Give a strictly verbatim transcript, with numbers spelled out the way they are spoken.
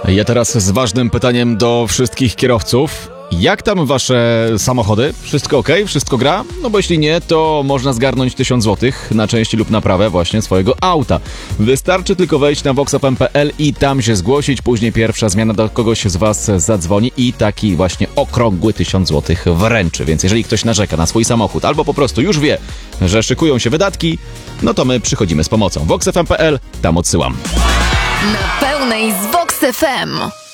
Ja teraz z ważnym pytaniem do wszystkich kierowców. Jak tam wasze samochody? Wszystko ok? Wszystko gra? No bo jeśli nie, to można zgarnąć tysiąc złotych na części lub naprawę właśnie swojego auta. Wystarczy tylko wejść na vox f m kropka p l i tam się zgłosić. Później pierwsza zmiana do kogoś z was zadzwoni i taki właśnie okrągły tysiąc złotych wręczy. Więc jeżeli ktoś narzeka na swój samochód albo po prostu już wie, że szykują się wydatki, no to my przychodzimy z pomocą. vox f m kropka p l, tam odsyłam. Na pełnej z Vox F M.